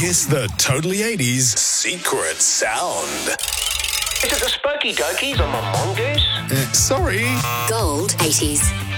Kiss the Totally 80s secret sound. Is it the Spooky Dokies on my mongoose? Sorry. Gold 80s.